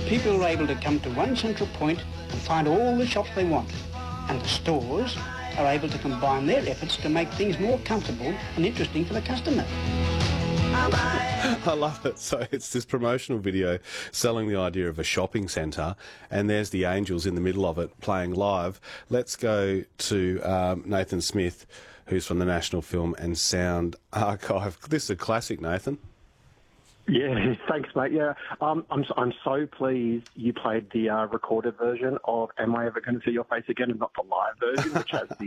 People are able to come to one central point and find all the shops they want. And the stores are able to combine their efforts to make things more comfortable and interesting for the customer. I love it. So it's this promotional video selling the idea of a shopping centre, and there's the Angels in the middle of it playing live. Let's go to Nathan Smith, who's from the National Film and Sound Archive. This is a classic, Nathan. Yeah, thanks, mate. Yeah, I'm so pleased you played the recorded version of "Am I Ever Going to See Your Face Again" and not the live version, which has the